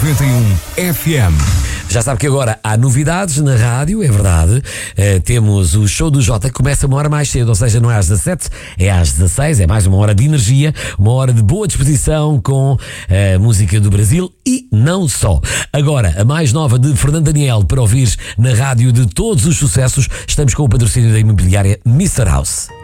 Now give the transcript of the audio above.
91 FM. Já sabe que agora há novidades na rádio, é verdade. Temos o show do Jota que começa uma hora mais cedo, ou seja, não é às 17, é às 16. É mais uma hora de energia, uma hora de boa disposição com a música do Brasil e não só. Agora, a mais nova de Fernando Daniel para ouvir na rádio de todos os sucessos. Estamos com o patrocínio da imobiliária Mr. House.